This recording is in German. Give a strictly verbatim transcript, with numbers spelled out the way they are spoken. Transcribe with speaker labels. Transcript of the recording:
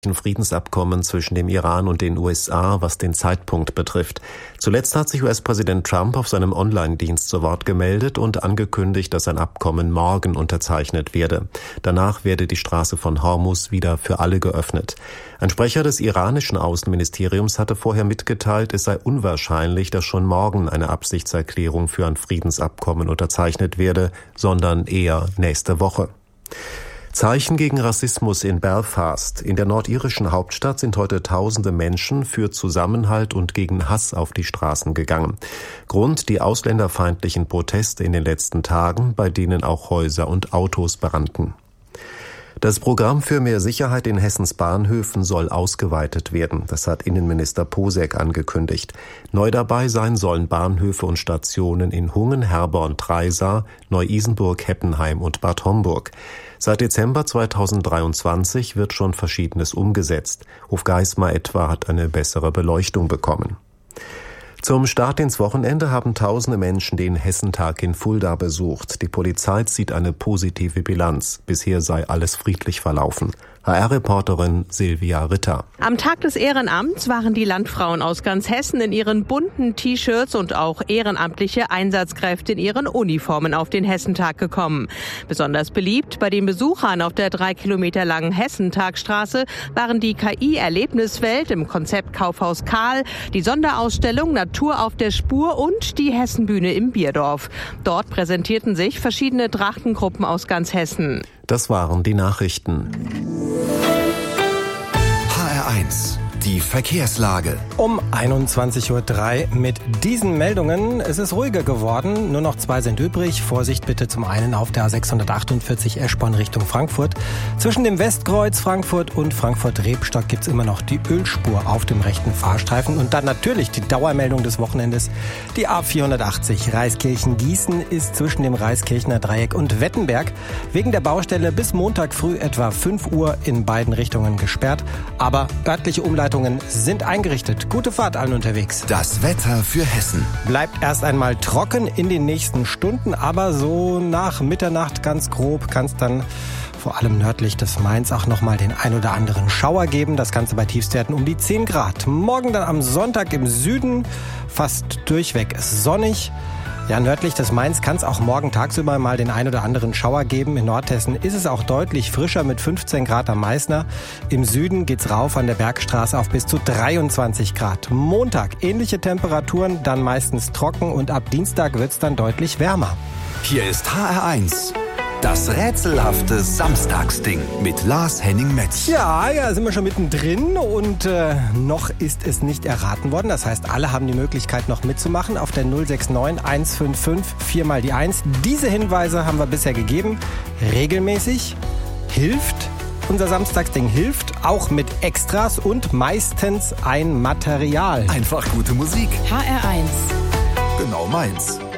Speaker 1: Friedensabkommen zwischen dem Iran und den U S A, was den Zeitpunkt betrifft. Zuletzt hat sich U S-Präsident Trump auf seinem Online-Dienst zu Wort gemeldet und angekündigt, dass ein Abkommen morgen unterzeichnet werde. Danach werde die Straße von Hormuz wieder für alle geöffnet. Ein Sprecher des iranischen Außenministeriums hatte vorher mitgeteilt, es sei unwahrscheinlich, dass schon morgen eine Absichtserklärung für ein Friedensabkommen unterzeichnet werde, sondern eher nächste Woche. Zeichen gegen Rassismus in Belfast. In der nordirischen Hauptstadt sind heute tausende Menschen für Zusammenhalt und gegen Hass auf die Straßen gegangen. Grund die ausländerfeindlichen Proteste in den letzten Tagen, bei denen auch Häuser und Autos brannten. Das Programm für mehr Sicherheit in Hessens Bahnhöfen soll ausgeweitet werden. Das hat Innenminister Posek angekündigt. Neu dabei sein sollen Bahnhöfe und Stationen in Hungen, Herborn, Treisa, Neu-Isenburg, Heppenheim und Bad Homburg. Seit Dezember zweitausenddreiundzwanzig wird schon Verschiedenes umgesetzt. Hofgeismar etwa hat eine bessere Beleuchtung bekommen. Zum Start ins Wochenende haben tausende Menschen den Hessentag in Fulda besucht. Die Polizei zieht eine positive Bilanz. Bisher sei alles friedlich verlaufen. H R-Reporterin Silvia Ritter.
Speaker 2: Am Tag des Ehrenamts waren die Landfrauen aus ganz Hessen in ihren bunten T-Shirts und auch ehrenamtliche Einsatzkräfte in ihren Uniformen auf den Hessentag gekommen. Besonders beliebt bei den Besuchern auf der drei Kilometer langen Hessentagstraße waren die K I-Erlebniswelt im Konzept Kaufhaus Karl, die Sonderausstellung Natur auf der Spur und die Hessenbühne im Bierdorf. Dort präsentierten sich verschiedene Trachtengruppen aus ganz Hessen.
Speaker 1: Das waren die Nachrichten.
Speaker 3: H R eins, die Verkehrslage.
Speaker 4: Um einundzwanzig Uhr drei mit diesen Meldungen. Es ist ruhiger geworden. Nur noch zwei sind übrig. Vorsicht bitte zum einen auf der A sechshundertachtundvierzig Eschborn Richtung Frankfurt. Zwischen dem Westkreuz Frankfurt und Frankfurt-Rebstock gibt es immer noch die Ölspur auf dem rechten Fahrstreifen. Und dann natürlich die Dauermeldung des Wochenendes. Die A vierhundertachtzig Reiskirchen-Gießen ist zwischen dem Reiskirchner Dreieck und Wettenberg wegen der Baustelle bis Montag früh etwa fünf Uhr in beiden Richtungen gesperrt. Aber örtliche Umleitungen sind eingerichtet. Gute Fahrt allen unterwegs.
Speaker 3: Das Wetter für Hessen.
Speaker 4: Bleibt erst einmal trocken in den nächsten Stunden, aber so nach Mitternacht ganz grob kann es dann vor allem nördlich des Mains auch nochmal den ein oder anderen Schauer geben. Das Ganze bei Tiefstwerten um die zehn Grad. Morgen dann am Sonntag im Süden fast durchweg sonnig. Ja, nördlich des Mains kann es auch morgen tagsüber mal den ein oder anderen Schauer geben. In Nordhessen ist es auch deutlich frischer mit fünfzehn Grad am Meißner. Im Süden geht's rauf an der Bergstraße auf bis zu dreiundzwanzig Grad. Montag ähnliche Temperaturen, dann meistens trocken und ab Dienstag wird's dann deutlich wärmer.
Speaker 3: Hier ist H R eins. Das rätselhafte Samstagsding mit Lars Henning-Metz.
Speaker 4: Ja, ja, sind wir schon mittendrin und äh, noch ist es nicht erraten worden. Das heißt, alle haben die Möglichkeit noch mitzumachen auf der null sechs neun eins fünf fünf vier mal die eins. Diese Hinweise haben wir bisher gegeben. Regelmäßig hilft unser Samstagsding hilft, auch mit Extras und meistens ein Material.
Speaker 3: Einfach gute Musik.
Speaker 5: H R eins.
Speaker 3: Genau meins.